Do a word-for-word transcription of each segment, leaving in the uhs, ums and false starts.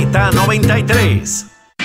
Z noventa y tres.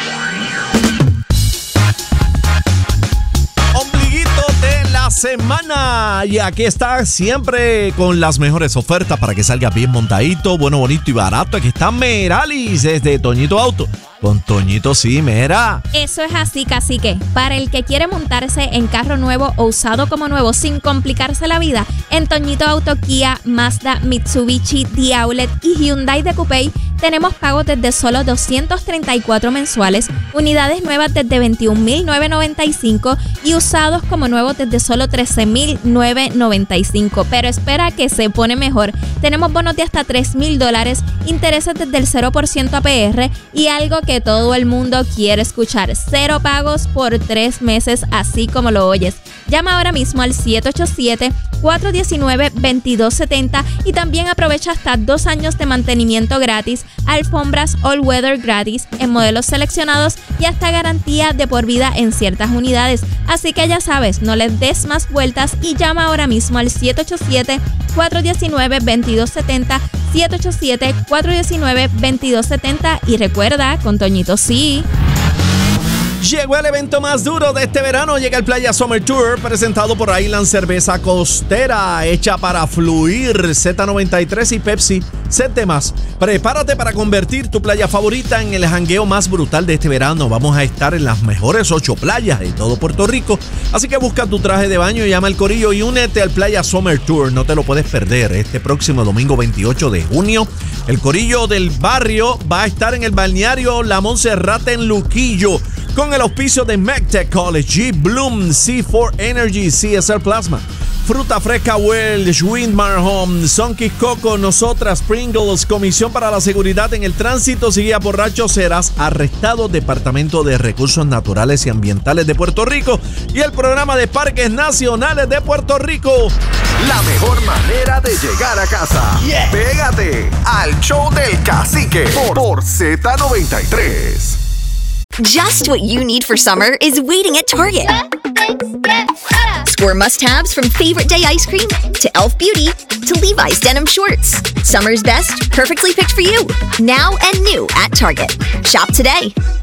Semana y aquí está siempre con las mejores ofertas para que salga bien montadito, bueno, bonito y barato. Aquí está Meralis desde Toñito Auto. Con Toñito sí, Mera. Eso es así, cacique. Para el que quiere montarse en carro nuevo o usado como nuevo sin complicarse la vida, en Toñito Auto, Kia, Mazda, Mitsubishi, The-Outlet y Hyundai de Coupé tenemos pagos desde solo doscientos treinta y cuatro mensuales, unidades nuevas desde veintiún mil novecientos noventa y cinco y usados como nuevos desde solo trece mil novecientos noventa y cinco. Pero espera que se pone mejor. Tenemos bonos de hasta tres mil dólares, intereses desde el cero por ciento A P R y algo que todo el mundo quiere escuchar: cero pagos por tres meses, así como lo oyes. Llama ahora mismo al siete ocho siete, cuatro uno nueve, dos dos siete cero y también aprovecha hasta dos años de mantenimiento gratis, alfombras all weather gratis en modelos seleccionados y hasta garantía de por vida en ciertas unidades. Así que ya sabes, no les des más vueltas y llama ahora mismo al siete ocho siete, cuatro uno nueve, dos dos siete cero, siete ocho siete, cuatro uno nueve, dos dos siete cero y recuerda, con Toñito sí. Llegó el evento más duro de este verano. Llega el Playa Summer Tour presentado por Island Cerveza Costera, hecha para fluir, Z noventa y tres y Pepsi, set de más. Prepárate para convertir tu playa favorita en el jangueo más brutal de este verano. Vamos a estar en las mejores ocho playas de todo Puerto Rico, así que busca tu traje de baño, llama al corillo y únete al Playa Summer Tour. No te lo puedes perder. Este próximo domingo veintiocho de junio, el corillo del barrio va a estar en el balneario La Monserrate en Luquillo, con el auspicio de MECTEC College, G Bloom, C cuatro Energy, C S R Plasma, Fruta Fresca Welch, Windmar Home, Sunkiss Coco, nosotras, Pringles, Comisión para la Seguridad en el Tránsito. Si guías borracho serás arrestado. Departamento de Recursos Naturales y Ambientales de Puerto Rico y el Programa de Parques Nacionales de Puerto Rico. La mejor manera de llegar a casa. Yeah. Pégate al show del cacique por, por Z noventa y tres. Just what you need for summer is waiting at Target. Score must-haves from Favorite Day ice cream to Elf Beauty to Levi's denim shorts. Summer's best, perfectly picked for you. Now and new at Target. Shop today.